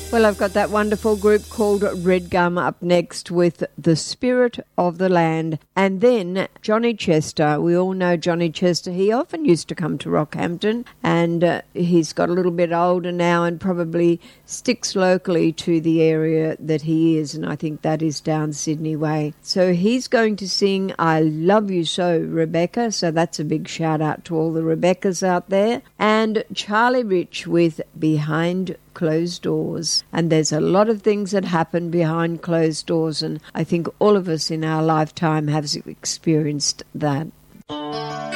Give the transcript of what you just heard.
Well, I've got that wonderful group called Red Gum up next with The Spirit of the Land. And then Johnny Chester. We all know Johnny Chester. He often used to come to Rockhampton, and he's got a little bit older now and probably sticks locally to the area that he is, and I think that is down Sydney way. So he's going to sing I Love You So, Rebecca. So that's a big shout out to all the Rebeccas out there. And Charlie Rich with Behind Closed Doors. And there's a lot of things that happen behind closed doors, and I think all of us in our lifetime have experienced that.